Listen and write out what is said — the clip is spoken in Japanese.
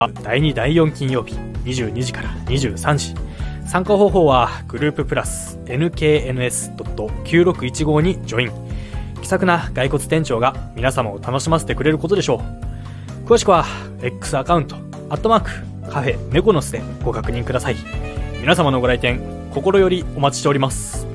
第2第4金曜日22時から23時。参加方法はグループプラス nkns.9615 にジョイン。気さくな骸骨店長が皆様を楽しませてくれることでしょう。詳しくは X アカウントカフェネコノスでご確認ください。皆様のご来店心よりお待ちしております。